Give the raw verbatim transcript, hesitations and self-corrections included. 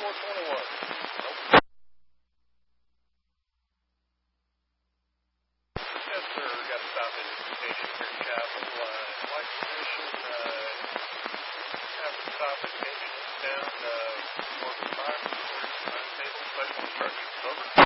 four twenty-one. Yes, sir. We got to stop at the station here in Chapel. Uh, light position, uh, have to stop at station down, uh, north of five, timetable, special instructions. Over.